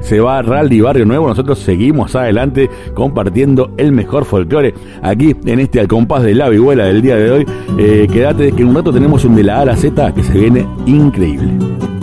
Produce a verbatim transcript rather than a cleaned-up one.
se va Rally Barrio Nuevo. Nosotros seguimos adelante compartiendo el mejor folclore aquí en este Al Compás de la Vihuela del día de hoy. Eh, quédate que en un rato tenemos un de la A a la Z que se viene increíble.